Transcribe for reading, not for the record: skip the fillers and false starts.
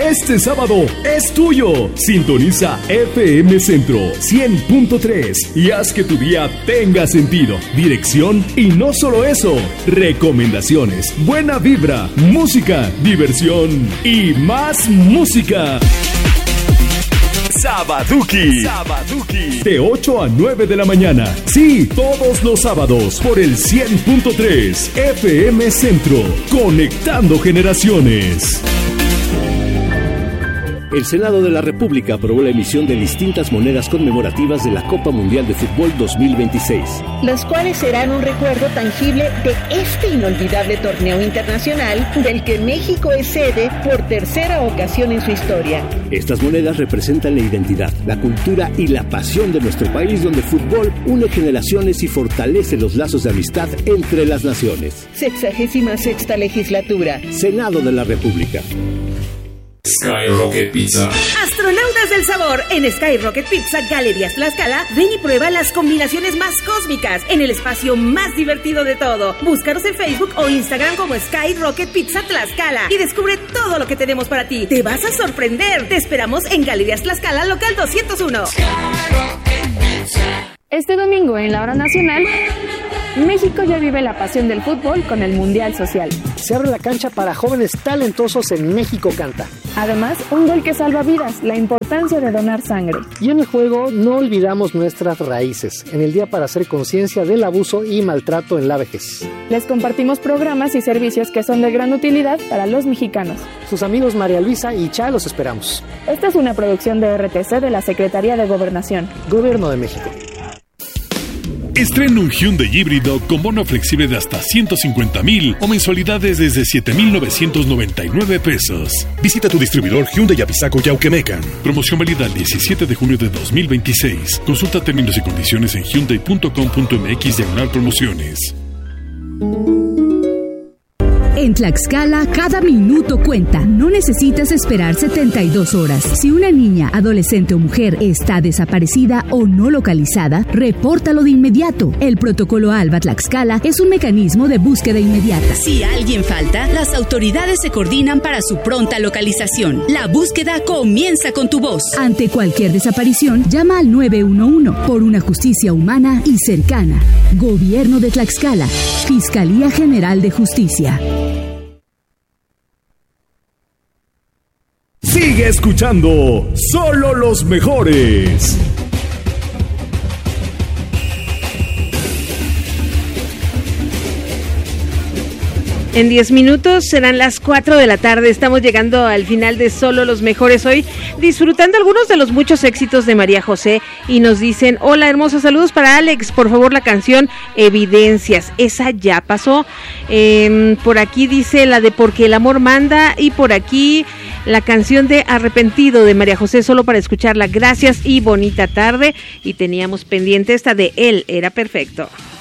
Este sábado es tuyo. Sintoniza FM Centro 100.3 y haz que tu día tenga sentido, dirección y no solo eso, recomendaciones, buena vibra, música, diversión y más música. Sabaduki. De 8 a 9 de la mañana. Sí, todos los sábados por el 100.3 FM Centro. Conectando generaciones. El Senado de la República aprobó la emisión de distintas monedas conmemorativas de la Copa Mundial de Fútbol 2026. Las cuales serán un recuerdo tangible de este inolvidable torneo internacional del que México es sede por tercera ocasión en su historia. Estas monedas representan la identidad, la cultura y la pasión de nuestro país, donde el fútbol une generaciones y fortalece los lazos de amistad entre las naciones. 66ª legislatura. Senado de la República. Skyrocket Pizza. Astronautas del sabor. En Skyrocket Pizza Galerías Tlaxcala, ven y prueba las combinaciones más cósmicas en el espacio más divertido de todo. Búscanos en Facebook o Instagram como Skyrocket Pizza Tlaxcala y descubre todo lo que tenemos para ti. Te vas a sorprender. Te esperamos en Galerías Tlaxcala, local 201. Este domingo en la hora nacional, México ya vive la pasión del fútbol con el Mundial Social. Se abre la cancha para jóvenes talentosos en México Canta. Además, un gol que salva vidas, la importancia de donar sangre. Y en el juego no olvidamos nuestras raíces, en el día para hacer conciencia del abuso y maltrato en la vejez. Les compartimos programas y servicios que son de gran utilidad para los mexicanos. Sus amigos María Luisa y Cha los esperamos. Esta es una producción de RTC de la Secretaría de Gobernación. Gobierno de México. Estrena un Hyundai híbrido con bono flexible de hasta 150,000 o mensualidades desde 7,999 pesos. Visita tu distribuidor Hyundai Apizaco Yauquemecan. Promoción válida el 17 de junio de 2026. Consulta términos y condiciones en hyundai.com.mx/promociones. En Tlaxcala, cada minuto cuenta. No necesitas esperar 72 horas. Si una niña, adolescente o mujer está desaparecida o no localizada, repórtalo de inmediato. El protocolo ALBA Tlaxcala es un mecanismo de búsqueda inmediata. Si alguien falta, las autoridades se coordinan para su pronta localización. La búsqueda comienza con tu voz. Ante cualquier desaparición, llama al 911 por una justicia humana y cercana. Gobierno de Tlaxcala. Fiscalía General de Justicia. Sigue escuchando solo los mejores. En 10 minutos serán las 4 de la tarde. Estamos llegando al final de Solo los Mejores hoy, disfrutando algunos de los muchos éxitos de María José. Y nos dicen: hola, hermosos saludos para Alex. Por favor, la canción Evidencias. Esa ya pasó. Por aquí dice la de Porque el amor manda. Y por aquí la canción de Arrepentido de María José, solo para escucharla. Gracias y bonita tarde. Y teníamos pendiente esta de Él era perfecto.